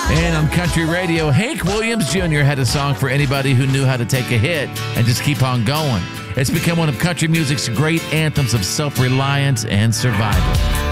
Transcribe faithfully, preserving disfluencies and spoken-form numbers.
And on country radio, Hank Williams Junior had a song for anybody who knew how to take a hit and just keep on going. It's become one of country music's great anthems of self-reliance and survival.